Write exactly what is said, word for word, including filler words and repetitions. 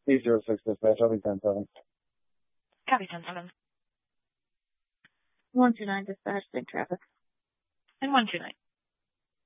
eight zero six dispatch, I'll be ten seven. Copy ten seven. one two nine dispatch, big traffic. And one two nine.